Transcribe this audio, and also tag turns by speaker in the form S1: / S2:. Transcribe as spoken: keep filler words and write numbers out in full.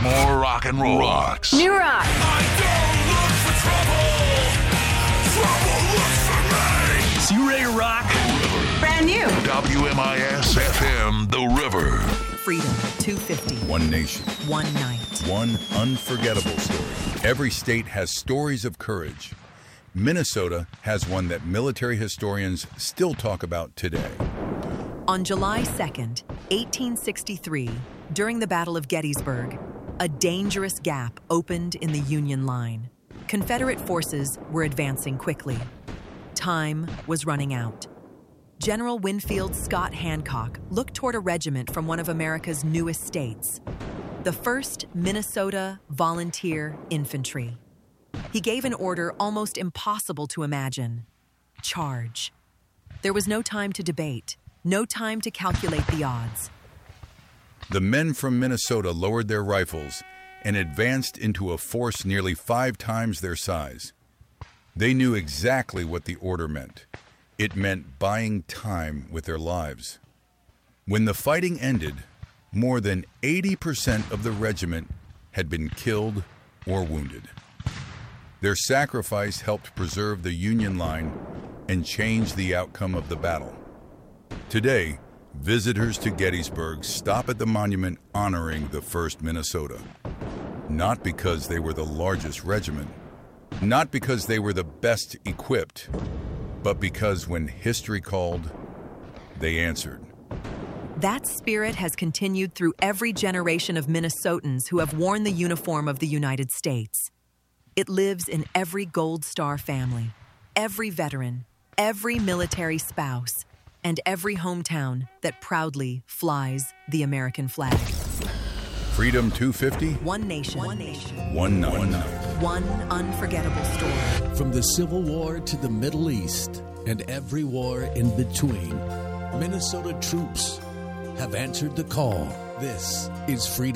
S1: More rock and roll. Rocks.
S2: New rock.
S3: I don't look for trouble. Trouble looks for me.
S4: So you ready to rock?
S2: Brand new.
S1: W M I S F M The River.
S5: Freedom two fifty.
S6: One nation.
S5: One night.
S6: One unforgettable story. Every state has stories of courage. Minnesota has one that military historians still talk about today.
S5: On July second, eighteen sixty-three, during the Battle of Gettysburg, a dangerous gap opened in the Union line. Confederate forces were advancing quickly. Time was running out. General Winfield Scott Hancock looked toward a regiment from one of America's newest states, the first Minnesota Volunteer Infantry. He gave an order almost impossible to imagine: charge. There was no time to debate, no time to calculate the odds.
S6: The men from Minnesota lowered their rifles and advanced into a force nearly five times their size. They knew exactly what the order meant. It meant buying time with their lives. When the fighting ended, more than eighty percent of the regiment had been killed or wounded. Their sacrifice helped preserve the Union line and change the outcome of the battle. Today, visitors to Gettysburg stop at the monument honoring the first Minnesota. Not because they were the largest regiment, not because they were the best equipped, but because when history called, they answered.
S5: That spirit has continued through every generation of Minnesotans who have worn the uniform of the United States. It lives in every Gold Star family, every veteran, every military spouse, and every hometown that proudly flies the American flag.
S6: Freedom two fifty.
S5: One nation. One nation.
S6: One night.
S5: One night. One unforgettable story.
S4: From the Civil War to the Middle East and every war in between, Minnesota troops have answered the call. This is Freedom.